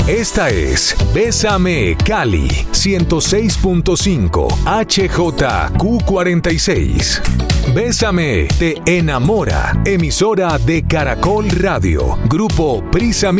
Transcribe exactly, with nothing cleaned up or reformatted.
Esta es Bésame Cali ciento seis punto cinco H J Q cuarenta y seis. Bésame te enamora. Emisora de Caracol Radio. Grupo Prisa